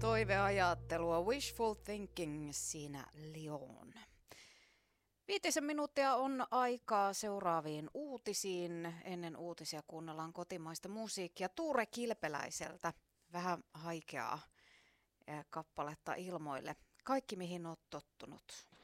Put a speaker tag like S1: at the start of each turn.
S1: Toiveajattelua, wishful thinking, siinä Lyon. 5 minuuttia on aikaa seuraaviin uutisiin. Ennen uutisia kuunnellaan kotimaista musiikkia Tuure Kilpeläiseltä. Vähän haikeaa kappaletta ilmoille. Kaikki mihin oot tottunut.